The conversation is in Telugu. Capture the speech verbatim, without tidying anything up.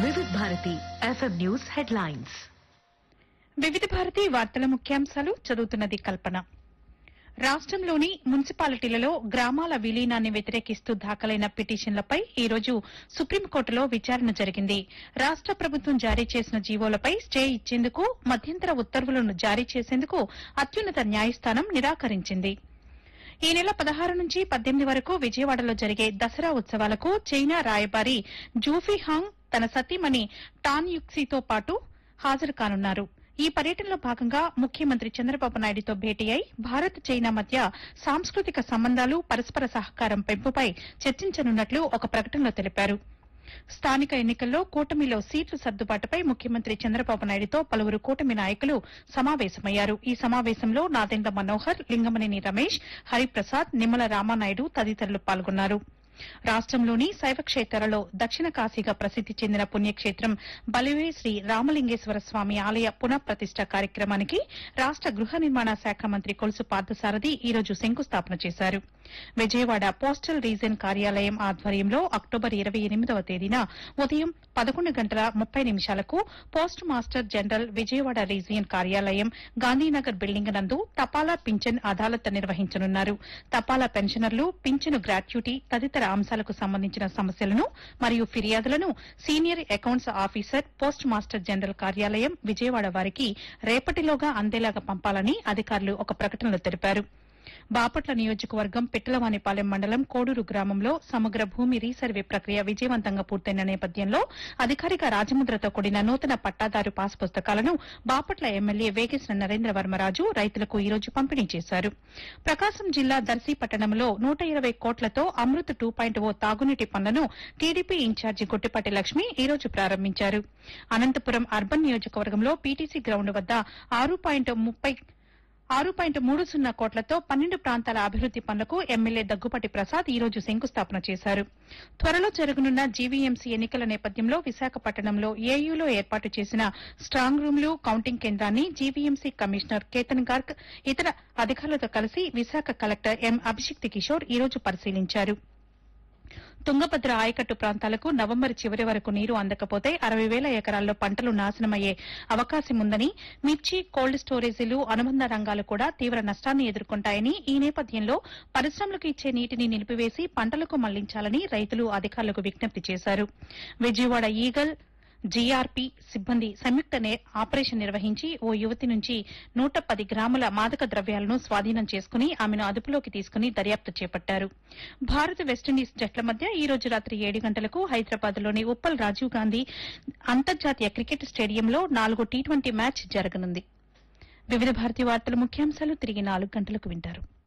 వివిధ భారతి ఎఫ్ఎం న్యూస్ హెడ్లైన్స్. వివిధ భారతి వార్తల ముఖ్యాంశాలు చదువుతున్నది కల్పన. రాష్టంలోని మున్సిపాలిటీలలో గ్రామాల విలీనాన్ని వ్యతిరేకిస్తూ దాఖలైన పిటిషన్లపై ఈ రోజు సుప్రీంకోర్టులో విచారణ జరిగింది. రాష్ట ప్రభుత్వం జారీ చేసిన జీవోలపై స్టే ఇచ్చేందుకు మధ్యంతర ఉత్తర్వులను జారీ చేసేందుకు అత్యున్నత న్యాయస్థానం నిరాకరించింది. ఈ నెల పదహారు నుంచి పద్దెనిమిది వరకు విజయవాడలో జరిగే దసరా ఉత్సవాలకు చైనా రాయబారి జూఫీ హాంగ్ తన సతీమణి టాన్ యుక్సీతో పాటు హాజరు కానున్నారు. ఈ పర్యటనలో భాగంగా ముఖ్యమంత్రి చంద్రబాబు నాయుడుతో భేటీ అయి భారత్ చైనా మధ్య సాంస్కృతిక సంబంధాలు పరస్పర సహకారం పెంపుపై చర్చించనున్నట్లు ఒక ప్రకటనలో తెలిపారు. స్థానిక ఎన్నికల్లో కూటమిలో సీట్ల సర్దుబాటుపై ముఖ్యమంత్రి చంద్రబాబు నాయుడుతో పలువురు కూటమి నాయకులు సమావేశమయ్యారు. ఈ సమావేశంలో నాదెండ్ల మనోహర్, లింగమనేని రమేష్, హరిప్రసాద్, నిమ్మల రామానాయుడు తదితరులు పాల్గొన్నారు. రాష్టంలోని శైవక్షేత్రాలలో దక్షిణ కాశీగా ప్రసిద్ది చెందిన పుణ్యక్షేత్రం బలివే శ్రీ రామలింగేశ్వర స్వామి ఆలయ పునః ప్రతిష్ట కార్యక్రమానికి రాష్ట గృహ నిర్మాణ శాఖ మంత్రి కొలుసు పార్థసారథి ఈ రోజు శంకుస్థాపన చేశారు. విజయవాడ పోస్టల్ రీజన్ కార్యాలయం ఆధ్వర్యంలో అక్టోబర్ ఇరవై ఎనిమిదవ తేదీన ఉదయం పదకొండు గంటల ముప్పై నిమిషాలకు post master general Vijayawada region కార్యాలయం గాంధీనగర్ బిల్డింగ్ నందు తపాలా పింఛన్ అదాలత్ నిర్వహించనున్నారు. తపాలా పెన్షనర్లు పింఛను గ్రాట్యుటీ తదితర అంశాలకు సంబంధించిన సమస్యలను మరియు ఫిర్యాదులను senior accounts officer post master general కార్యాలయం విజయవాడ వారికి రేపటిలోగా అందేలాగా పంపాలని అధికారులు ఒక ప్రకటనలో తెలిపారు. బాపట్ల నియోజకవర్గం పిట్టలవానిపాలెం మండలం కోడూరు గ్రామంలో సమగ్ర భూమి రీసర్వే ప్రక్రియ విజయవంతంగా పూర్తయిన నేపథ్యంలో అధికారిక రాజముద్రతో కూడిన నూతన పట్టాదారు పాస్ పుస్తకాలను బాపట్ల ఎమ్మెల్యే వేగేశ్వర నరేంద్ర వర్మరాజు రైతులకు ఈ రోజు పంపిణీ చేశారు. ప్రకాశం జిల్లా దర్శి పట్టణంలో నూట ఇరవై కోట్లతో అమృత్ టూ పాయింట్ ఓ తాగునీటి పనులను టీడీపీ ఇన్ఛార్జి గుట్టిపాటి లక్ష్మి ఈ రోజు ప్రారంభించారు. అనంతపురం అర్బన్ నియోజకవర్గంలో పీటీసీ గ్రౌండ్ వద్ద ఆరు పాయింట్ ముప్పై ఆరు పాయింట్ మూడు సున్నా కోట్లతో పన్నెండు ప్రాంతాల అభివృద్ది పనులకు ఎమ్మెల్యే దగ్గుపాటి ప్రసాద్ ఈ రోజు శంకుస్థాపన చేశారు. త్వరలో జరగనున్న జీవీఎంసీ ఎన్నికల నేపథ్యంలో విశాఖపట్నంలో ఏయూలో ఏర్పాటు చేసిన స్ట్రాంగ్ రూమ్లు, కౌంటింగ్ కేంద్రాన్ని జీవీఎంసీ కమిషనర్ కేతన్ గార్గ్ ఇతర అధికారులతో కలిసి విశాఖ కలెక్టర్ ఎం అభిషిక్తి కిషోర్ ఈ రోజు పరిశీలించారు. తుంగభద్ర ఆయకట్టు ప్రాంతాలకు నవంబర్ చివరి వరకు నీరు అందకపోతే అరవై వేల ఎకరాల్లో పంటలు నాశనమయ్యే అవకాశం ఉందని, మిర్చి, కోల్డ్ స్టోరేజీలు, అనుబంధ రంగాలు కూడా తీవ్ర నష్టాన్ని ఎదుర్కొంటాయని, ఈ నేపథ్యంలో పరిశ్రమలకు ఇచ్చే నీటిని నిలిపివేసి పంటలకు మళ్లించాలని రైతులు అధికారులకు విజ్ఞప్తి చేశారు. విజయవాడ ఈగల్ జీఆర్పీ సిబ్బంది సంయుక్త ఆపరేషన్ నిర్వహించి ఓ యువతి నుంచి నూట పది గ్రాముల మాదక ద్రవ్యాలను స్వాధీనం చేసుకుని ఆమెను అదుపులోకి తీసుకుని దర్యాప్తు చేపట్టారు. భారత్ వెస్టిండీస్ జట్ల మధ్య ఈ రోజు రాత్రి ఏడు గంటలకు హైదరాబాద్లోని ఉప్పల్ రాజీవ్ గాంధీ అంతర్జాతీయ క్రికెట్ స్టేడియంలో నాలుగో టీ ట్వంటీ మ్యాచ్ జరగనుంది. వివిధ భారతీయ వార్తల ముఖ్యాంశాలు తిరిగి నాలుగు గంటలకు వింటారు.